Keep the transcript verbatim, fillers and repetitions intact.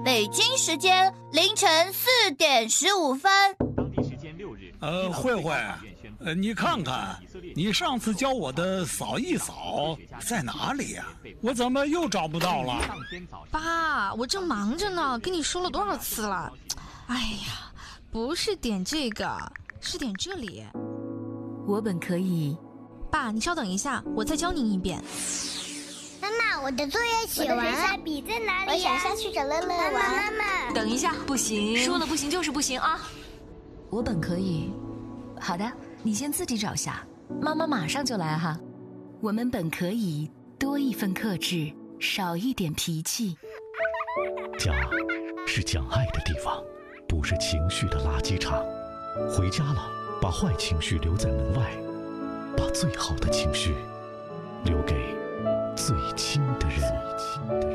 北京时间凌晨四点十五分。 当地时间六日， 呃，慧慧，呃，你看看，你上次教我的扫一扫在哪里呀、啊？我怎么又找不到了？ 爸，我正忙着呢，跟你说了多少次了？哎呀，不是点这个，是点这里。 我本可以。 爸，你稍等一下，我再教您一遍。 妈妈，我的作业写完了，笔在哪里、啊？我想下去找乐乐玩。妈妈， 等一下，不行，说了不行就是不行啊！ 我本可以。好的，你先自己找下，妈妈马上就来哈。 我们本可以多一份克制，少一点脾气。 家是讲爱的地方，不是情绪的垃圾场。回家了，把坏情绪留在门外，把最好的情绪留给最亲的人。